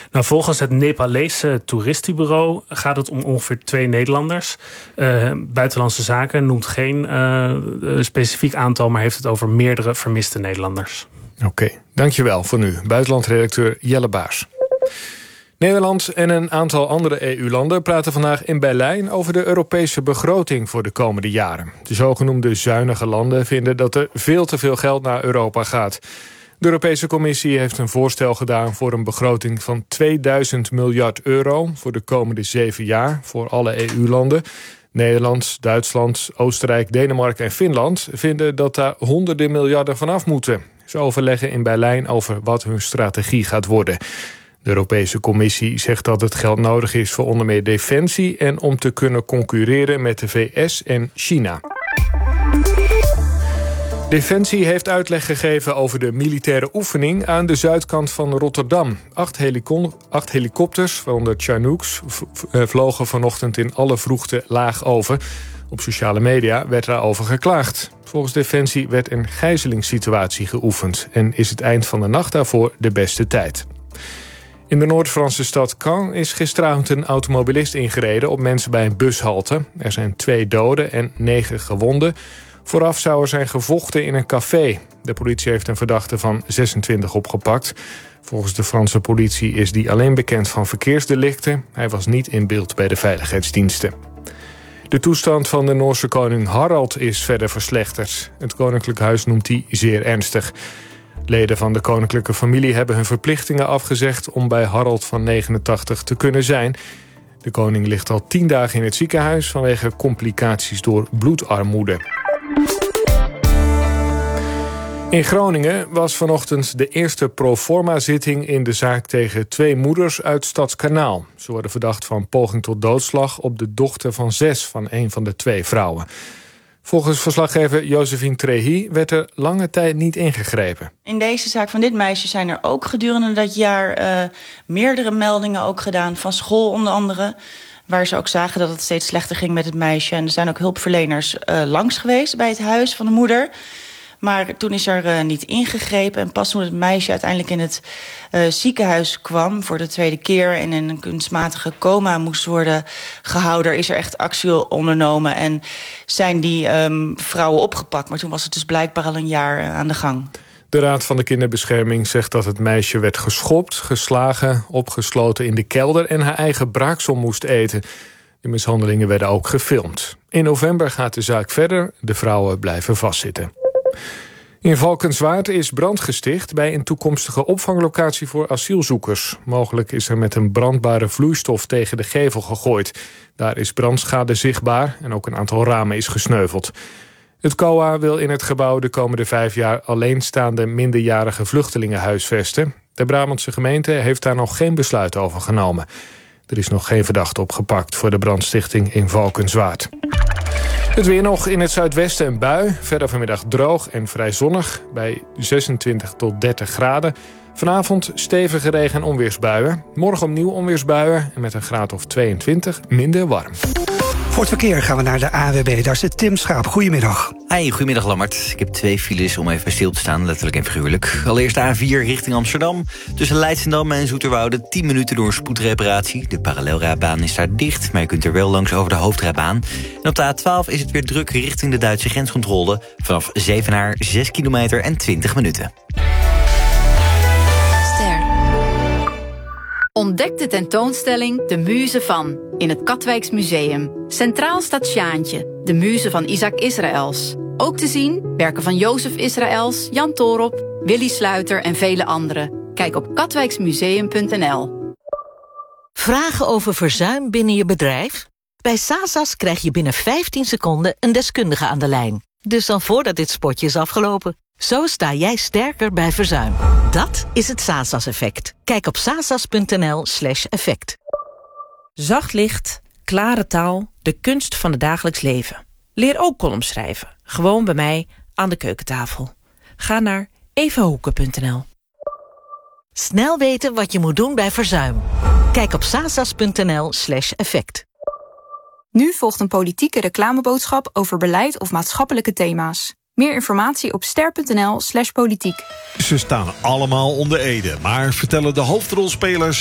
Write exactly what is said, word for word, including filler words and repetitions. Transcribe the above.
Nou, volgens het Nepalese toeristenbureau gaat het om ongeveer twee Nederlanders. Uh, Buitenlandse Zaken noemt geen uh, specifiek aantal, maar heeft het over meerdere vermiste Nederlanders. Oké, okay, dankjewel voor nu. Buitenlandredacteur Jelle Baars. Nederland en een aantal andere E U-landen praten vandaag in Berlijn over de Europese begroting voor de komende jaren. De zogenoemde zuinige landen vinden dat er veel te veel geld naar Europa gaat. De Europese Commissie heeft een voorstel gedaan voor een begroting van tweeduizend miljard euro voor de komende zeven jaar voor alle E U-landen. Nederland, Duitsland, Oostenrijk, Denemarken en Finland vinden dat daar honderden miljarden vanaf moeten. Ze overleggen in Berlijn over wat hun strategie gaat worden. De Europese Commissie zegt dat het geld nodig is voor onder meer defensie en om te kunnen concurreren met de V S en China. Defensie heeft uitleg gegeven over de militaire oefening aan de zuidkant van Rotterdam. Acht, helico- acht helikopters, waaronder Chinooks, vlogen vanochtend in alle vroegte laag over. Op sociale media werd daarover geklaagd. Volgens Defensie werd een gijzelingssituatie geoefend en is het eind van de nacht daarvoor de beste tijd. In de Noord-Franse stad Caen is gisteravond een automobilist ingereden op mensen bij een bushalte. Er zijn twee doden en negen gewonden. Vooraf zou er zijn gevochten in een café. De politie heeft een verdachte van zesentwintig opgepakt. Volgens de Franse politie is die alleen bekend van verkeersdelicten. Hij was niet in beeld bij de veiligheidsdiensten. De toestand van de Noorse koning Harald is verder verslechterd. Het koninklijk huis noemt die zeer ernstig. Leden van de koninklijke familie hebben hun verplichtingen afgezegd om bij Harald van negenentachtig te kunnen zijn. De koning ligt al tien dagen in het ziekenhuis vanwege complicaties door bloedarmoede. In Groningen was vanochtend de eerste proforma-zitting in de zaak tegen twee moeders uit Stadskanaal. Ze worden verdacht van poging tot doodslag op de dochter van zes van een van de twee vrouwen. Volgens verslaggever Josephine Trehi werd er lange tijd niet ingegrepen. In deze zaak van dit meisje zijn er ook gedurende dat jaar uh, meerdere meldingen ook gedaan, van school onder andere, waar ze ook zagen dat het steeds slechter ging met het meisje. En er zijn ook hulpverleners uh, langs geweest bij het huis van de moeder. Maar toen is er uh, niet ingegrepen. En pas toen het meisje uiteindelijk in het uh, ziekenhuis kwam voor de tweede keer en in een kunstmatige coma moest worden gehouden, is er echt actie ondernomen en zijn die um, vrouwen opgepakt. Maar toen was het dus blijkbaar al een jaar uh, aan de gang. De Raad van de Kinderbescherming zegt dat het meisje werd geschopt, geslagen, opgesloten in de kelder en haar eigen braaksom moest eten. De mishandelingen werden ook gefilmd. In november gaat de zaak verder. De vrouwen blijven vastzitten. In Valkenswaard is brand gesticht bij een toekomstige opvanglocatie voor asielzoekers. Mogelijk is er met een brandbare vloeistof tegen de gevel gegooid. Daar is brandschade zichtbaar en ook een aantal ramen is gesneuveld. Het C O A wil in het gebouw de komende vijf jaar alleenstaande minderjarige vluchtelingen huisvesten. De Brabantse gemeente heeft daar nog geen besluit over genomen. Er is nog geen verdachte opgepakt voor de brandstichting in Valkenswaard. Het weer nog in het zuidwesten een bui. Verder vanmiddag droog en vrij zonnig bij zesentwintig tot dertig graden. Vanavond stevige regen- en onweersbuien. Morgen opnieuw onweersbuien en met een graad of tweeëntwintig minder warm. Voor het verkeer gaan we naar de A W B. Daar zit Tim Schaap. Goedemiddag. Hey, goedemiddag Lammert. Ik heb twee files om even bij stil te staan, letterlijk en figuurlijk. Allereerst de A vier richting Amsterdam. Tussen Leidschendam en Zoeterwoude tien minuten door een spoedreparatie. De parallelrijbaan is daar dicht, maar je kunt er wel langs over de hoofdrijbaan. En op de A twaalf is het weer druk richting de Duitse grenscontrole. Vanaf Zevenaar zes kilometer en twintig minuten. Ontdek de tentoonstelling De Muze van in het Katwijks Museum. Centraal staat Sjaantje, de muze van Isaac Israëls. Ook te zien werken van Jozef Israëls, Jan Toorop, Willy Sluiter en vele anderen. Kijk op katwijksmuseum punt n l. Vragen over verzuim binnen je bedrijf? Bij Sasas krijg je binnen vijftien seconden een deskundige aan de lijn. Dus dan voordat dit spotje is afgelopen. Zo sta jij sterker bij verzuim. Dat is het Sasas-effect. Kijk op sasas punt n l slash effect. Zacht licht, klare taal, de kunst van het dagelijks leven. Leer ook columns schrijven. Gewoon bij mij aan de keukentafel. Ga naar evahoeken punt n l. Snel weten wat je moet doen bij verzuim. Kijk op sasas punt n l slash effect. Nu volgt een politieke reclameboodschap over beleid of maatschappelijke thema's. Meer informatie op ster punt n l slash politiek. Ze staan allemaal onder Ede, maar vertellen de hoofdrolspelers